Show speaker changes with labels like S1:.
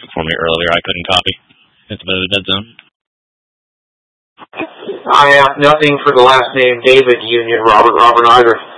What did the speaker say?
S1: traffic for me earlier. I couldn't copy. It's a bit of a dead zone.
S2: I have nothing for the last name David Union, Robert either.